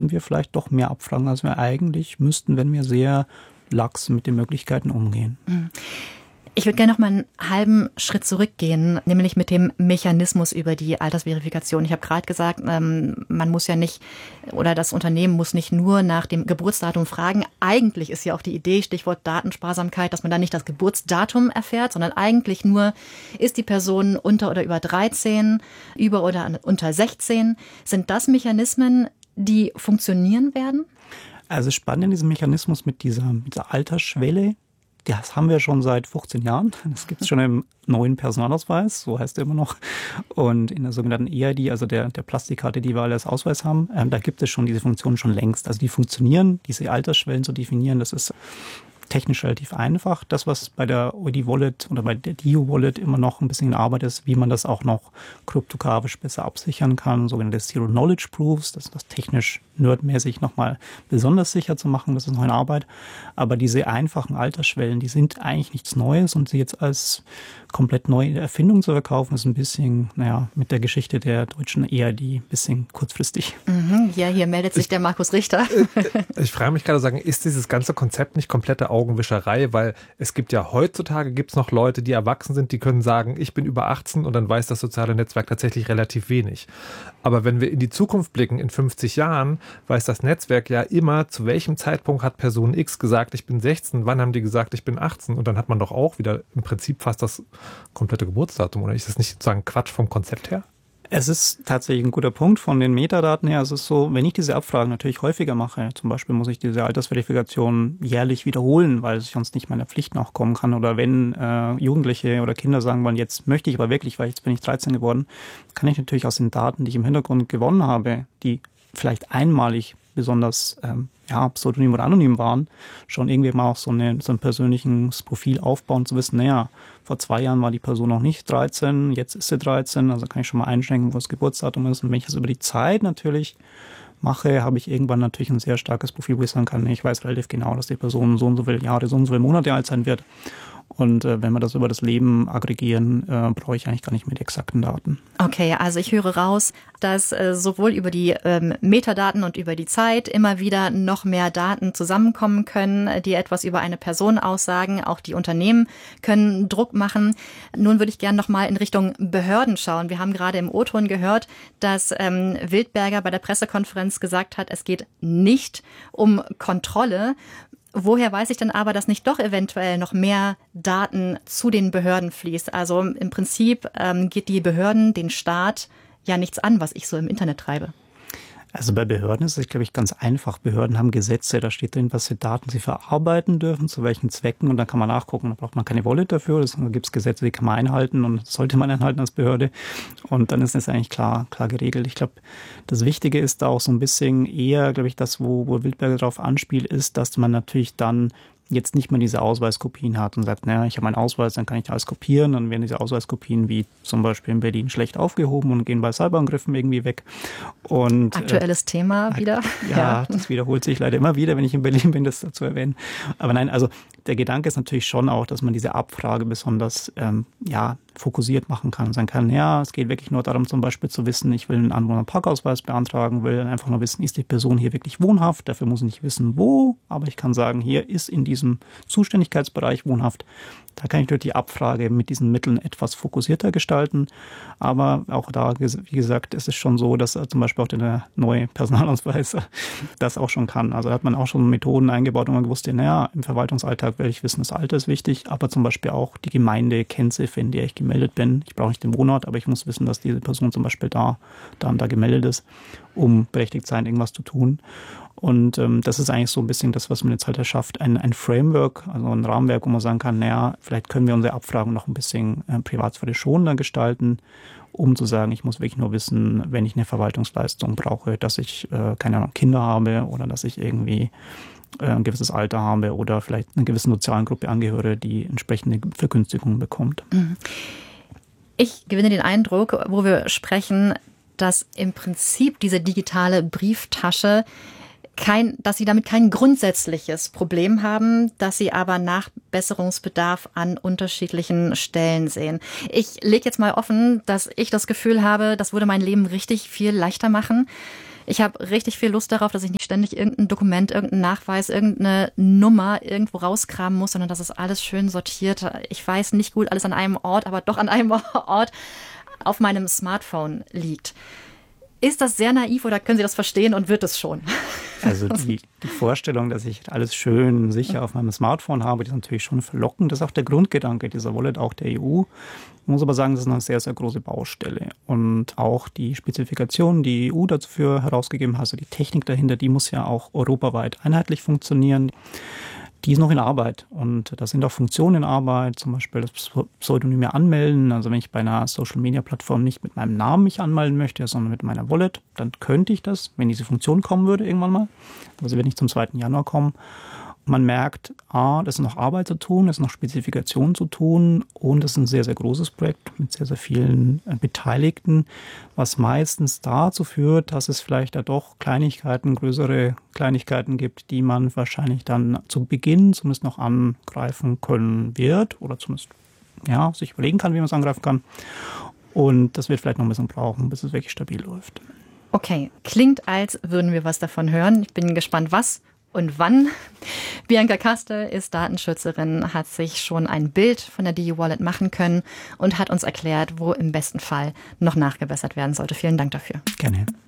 müssen wir vielleicht doch mehr abfragen, als wir eigentlich müssten, wenn wir sehr lax mit den Möglichkeiten umgehen. Ich würde gerne noch mal einen halben Schritt zurückgehen, nämlich mit dem Mechanismus über die Altersverifikation. Ich habe gerade gesagt, man muss ja nicht, oder das Unternehmen muss nicht nur nach dem Geburtsdatum fragen. Eigentlich ist ja auch die Idee, Stichwort Datensparsamkeit, dass man dann nicht das Geburtsdatum erfährt, sondern eigentlich nur, ist die Person unter oder über 13, über oder unter 16. Sind das Mechanismen, die funktionieren werden? Also spannend in diesem Mechanismus mit dieser Altersschwelle. Das haben wir schon seit 15 Jahren. Das gibt es schon im neuen Personalausweis, so heißt er immer noch. Und in der sogenannten EID, also der Plastikkarte, die wir alle als Ausweis haben, da gibt es schon diese Funktionen schon längst. Also die funktionieren, diese Altersschwellen zu definieren, das ist technisch relativ einfach. Das, was bei der OID-Wallet oder bei der DIO-Wallet immer noch ein bisschen in Arbeit ist, wie man das auch noch kryptografisch besser absichern kann, sogenannte Zero-Knowledge-Proofs, das ist das technisch nerdmäßig nochmal besonders sicher zu machen, das ist noch in Arbeit. Aber diese einfachen Altersschwellen, die sind eigentlich nichts Neues und sie jetzt als komplett neue Erfindung zu verkaufen, ist ein bisschen, mit der Geschichte der deutschen EID ein bisschen kurzfristig. Ja, hier meldet sich der Markus Richter. Ich frage mich gerade, ist dieses ganze Konzept nicht komplette Augenwischerei? Weil es gibt ja heutzutage noch Leute, die erwachsen sind, die können sagen, ich bin über 18 und dann weiß das soziale Netzwerk tatsächlich relativ wenig. Aber wenn wir in die Zukunft blicken, in 50 Jahren, weiß das Netzwerk ja immer, zu welchem Zeitpunkt hat Person X gesagt, ich bin 16, wann haben die gesagt, ich bin 18 und dann hat man doch auch wieder im Prinzip fast das komplette Geburtsdatum, oder ist das nicht sozusagen Quatsch vom Konzept her? Es ist tatsächlich ein guter Punkt von den Metadaten her. Es ist so, wenn ich diese Abfragen natürlich häufiger mache, zum Beispiel muss ich diese Altersverifikation jährlich wiederholen, weil ich sonst nicht meiner Pflicht nachkommen kann. Oder wenn Jugendliche oder Kinder sagen wollen, jetzt möchte ich aber wirklich, weil jetzt bin ich 13 geworden, kann ich natürlich aus den Daten, die ich im Hintergrund gewonnen habe, die vielleicht einmalig besonders pseudonym oder anonym waren, schon irgendwie mal auch so ein persönliches Profil aufbauen, zu wissen, vor 2 Jahren war die Person noch nicht 13, jetzt ist sie 13, also kann ich schon mal einschränken, wo das Geburtsdatum ist. Und wenn ich das über die Zeit natürlich mache, habe ich irgendwann natürlich ein sehr starkes Profil, wo ich sagen kann, ich weiß relativ genau, dass die Person so und so viele Jahre, so und so viele Monate alt sein wird. Und wenn wir das über das Leben aggregieren, brauche ich eigentlich gar nicht mehr die exakten Daten. Okay, also ich höre raus, dass sowohl über die Metadaten und über die Zeit immer wieder noch mehr Daten zusammenkommen können, die etwas über eine Person aussagen. Auch die Unternehmen können Druck machen. Nun würde ich gerne noch mal in Richtung Behörden schauen. Wir haben gerade im O-Ton gehört, dass Wildberger bei der Pressekonferenz gesagt hat, es geht nicht um Kontrolle. Woher weiß ich denn aber, dass nicht doch eventuell noch mehr Daten zu den Behörden fließt? Also im Prinzip geht die Behörden, den Staat ja nichts an, was ich so im Internet treibe. Also bei Behörden ist es, glaube ich, ganz einfach. Behörden haben Gesetze, da steht drin, was für Daten sie verarbeiten dürfen, zu welchen Zwecken, und dann kann man nachgucken. Da braucht man keine Wallet dafür, da gibt es Gesetze, die kann man einhalten und sollte man einhalten als Behörde. Und dann ist es eigentlich klar geregelt. Ich glaube, das Wichtige ist da auch so ein bisschen eher, glaube ich, das, wo Wildberger drauf anspielt, ist, dass man natürlich dann jetzt nicht mehr diese Ausweiskopien hat und sagt, ich habe meinen Ausweis, dann kann ich alles kopieren, dann werden diese Ausweiskopien wie zum Beispiel in Berlin schlecht aufgehoben und gehen bei Cyberangriffen irgendwie weg. Und aktuelles Thema wieder. Ja, das wiederholt sich leider immer wieder, wenn ich in Berlin bin, das zu erwähnen. Aber nein, also der Gedanke ist natürlich schon auch, dass man diese Abfrage besonders fokussiert machen kann und sagen kann, es geht wirklich nur darum, zum Beispiel zu wissen, ich will einen Anwohnerparkausweis beantragen, will einfach nur wissen, ist die Person hier wirklich wohnhaft? Dafür muss ich nicht wissen, wo, aber ich kann sagen, hier ist in diesem Zuständigkeitsbereich wohnhaft. Da kann ich durch die Abfrage mit diesen Mitteln etwas fokussierter gestalten. Aber auch da, wie gesagt, ist es schon so, dass zum Beispiel auch der neue Personalausweis das auch schon kann. Also da hat man auch schon Methoden eingebaut, wo man gewusst hat, im Verwaltungsalltag will ich wissen, das Alter ist wichtig, aber zum Beispiel auch die Gemeindekennziffer, in der ich gemeldet bin. Ich brauche nicht den Wohnort, aber ich muss wissen, dass diese Person zum Beispiel da und da gemeldet ist, um berechtigt sein, irgendwas zu tun. Und das ist eigentlich so ein bisschen das, was man jetzt halt erschafft, ein Framework, also ein Rahmenwerk, wo man sagen kann, vielleicht können wir unsere Abfragen noch ein bisschen Privatsphäre schonender gestalten, um zu sagen, ich muss wirklich nur wissen, wenn ich eine Verwaltungsleistung brauche, dass ich, Kinder habe oder dass ich irgendwie ein gewisses Alter habe oder vielleicht einer gewissen sozialen Gruppe angehöre, die entsprechende Vergünstigungen bekommt. Ich gewinne den Eindruck, wo wir sprechen, dass im Prinzip diese digitale Brieftasche dass Sie damit kein grundsätzliches Problem haben, dass Sie aber Nachbesserungsbedarf an unterschiedlichen Stellen sehen. Ich lege jetzt mal offen, dass ich das Gefühl habe, das würde mein Leben richtig viel leichter machen. Ich habe richtig viel Lust darauf, dass ich nicht ständig irgendein Dokument, irgendeinen Nachweis, irgendeine Nummer irgendwo rauskramen muss, sondern dass es alles schön sortiert. Ich weiß nicht gut alles an einem Ort, aber doch an einem Ort auf meinem Smartphone liegt. Ist das sehr naiv oder können Sie das verstehen und wird es schon? Also die Vorstellung, dass ich alles schön sicher auf meinem Smartphone habe, die ist natürlich schon verlockend. Das ist auch der Grundgedanke dieser Wallet, auch der EU. Ich muss aber sagen, das ist eine sehr, sehr große Baustelle. Und auch die Spezifikationen, die die EU dafür herausgegeben hat, also die Technik dahinter, die muss ja auch europaweit einheitlich funktionieren. Die ist noch in Arbeit und da sind auch Funktionen in Arbeit, zum Beispiel das Pseudonyme anmelden. Also wenn ich bei einer Social-Media-Plattform nicht mit meinem Namen mich anmelden möchte, sondern mit meiner Wallet, dann könnte ich das, wenn diese Funktion kommen würde irgendwann mal. Aber sie wird nicht zum 2. Januar kommen. Und man merkt, das ist noch Arbeit zu tun, es ist noch Spezifikationen zu tun und es ist ein sehr, sehr großes Projekt mit sehr, sehr vielen Beteiligten, was meistens dazu führt, dass es vielleicht da doch Kleinigkeiten, größere Kleinigkeiten gibt, die man wahrscheinlich dann zu Beginn zumindest noch angreifen können wird oder zumindest sich überlegen kann, wie man es angreifen kann. Und das wird vielleicht noch ein bisschen brauchen, bis es wirklich stabil läuft. Okay, klingt, als würden wir was davon hören. Ich bin gespannt, was und wann. Bianca Kastel ist Datenschützerin, hat sich schon ein Bild von der DU-Wallet machen können und hat uns erklärt, wo im besten Fall noch nachgebessert werden sollte. Vielen Dank dafür. Gerne.